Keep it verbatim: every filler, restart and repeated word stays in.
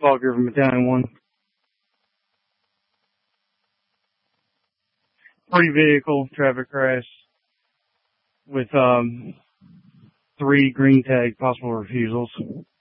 Fall River Battalion one. Pre-vehicle traffic crash with um, three green tag possible refusals.